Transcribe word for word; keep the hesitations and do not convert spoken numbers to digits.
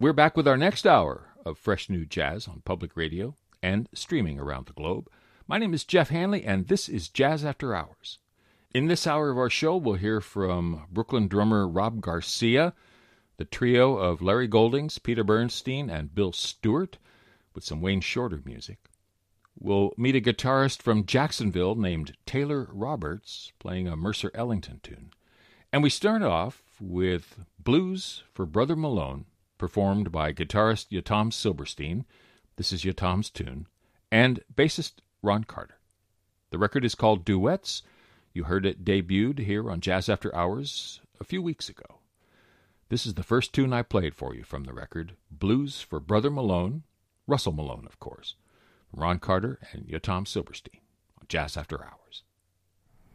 We're back with our next hour of fresh new jazz on public radio and streaming around the globe. My name is Jeff Hanley, and this is Jazz After Hours. In this hour of our show, we'll hear from Brooklyn drummer Rob Garcia, the trio of Larry Goldings, Peter Bernstein, and Bill Stewart, with some Wayne Shorter music. We'll meet a guitarist from Jacksonville named Taylor Roberts, playing a Mercer Ellington tune. And we start off with Blues for Brother Malone, performed by guitarist Yotam Silberstein. This is Yotam's tune, and bassist Ron Carter. The record is called Duets. You heard it debuted here on Jazz After Hours a few weeks ago. This is the first tune I played for you from the record, Blues for Brother Malone, Russell Malone, of course, Ron Carter and Yotam Silberstein on Jazz After Hours.